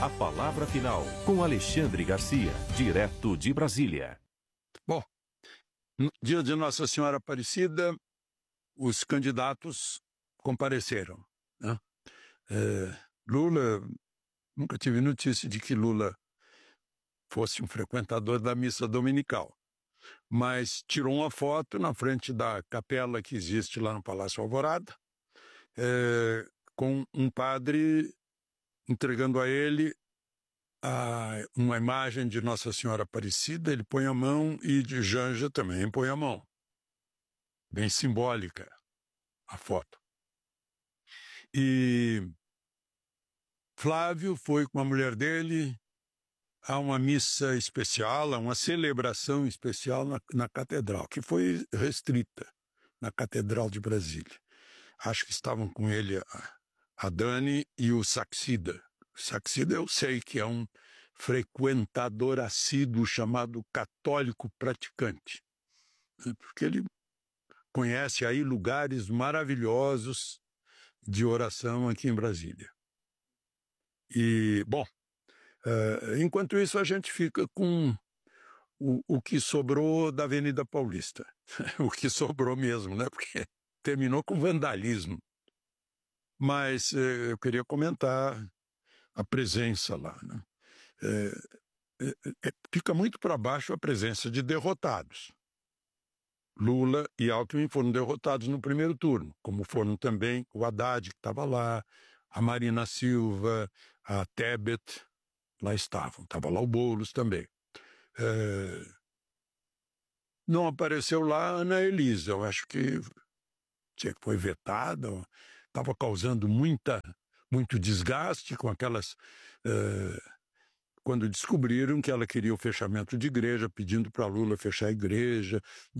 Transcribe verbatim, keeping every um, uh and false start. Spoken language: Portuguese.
A palavra final, com Alexandre Garcia, direto de Brasília. Bom, no dia de Nossa Senhora Aparecida, os candidatos compareceram, né? É, Lula, nunca tive notícia de que Lula fosse um frequentador da missa dominical, mas tirou uma foto na frente da capela que existe lá no Palácio Alvorada, é, com um padre entregando a ele a, uma imagem de Nossa Senhora Aparecida. Ele põe a mão, e de Janja também põe a mão. Bem simbólica a foto. E Flávio foi com a mulher dele a uma missa especial, a uma celebração especial na, na catedral, que foi restrita, na Catedral de Brasília. Acho que estavam com ele a, a Dani e o Saxida. O Saxida eu sei que é um frequentador assíduo chamado católico praticante, porque ele conhece aí lugares maravilhosos de oração aqui em Brasília. E, bom, uh, enquanto isso a gente fica com o, o que sobrou da Avenida Paulista. O que sobrou mesmo, né? Porque terminou com vandalismo. Mas uh, eu queria comentar a presença lá, né? É, é, é, fica muito para baixo a presença de derrotados. Lula e Alckmin foram derrotados no primeiro turno, como foram também o Haddad, que estava lá, a Marina Silva, a Tebet, lá estavam. Estava lá o Boulos também. É... Não apareceu lá a Ana Elisa, eu acho que foi vetada, estava causando muita, muito desgaste com aquelas... É... Quando descobriram que ela queria o fechamento de igreja, pedindo para Lula fechar a igreja,